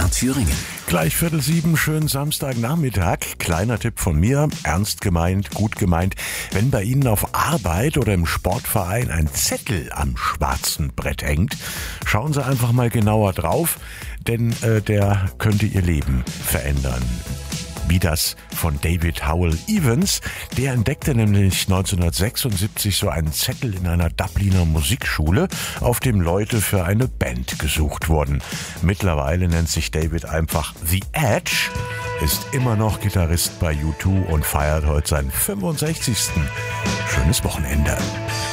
Thüringen. Gleich 6:15, schönen Samstagnachmittag. Kleiner Tipp von mir, ernst gemeint, gut gemeint. Wenn bei Ihnen auf Arbeit oder im Sportverein ein Zettel am schwarzen Brett hängt, schauen Sie einfach mal genauer drauf, denn der könnte Ihr Leben verändern. Wie das von David Howell Evans. Der entdeckte nämlich 1976 so einen Zettel in einer Dubliner Musikschule, auf dem Leute für eine Band gesucht wurden. Mittlerweile nennt sich David einfach The Edge, ist immer noch Gitarrist bei U2 und feiert heute seinen 65. Schönes Wochenende.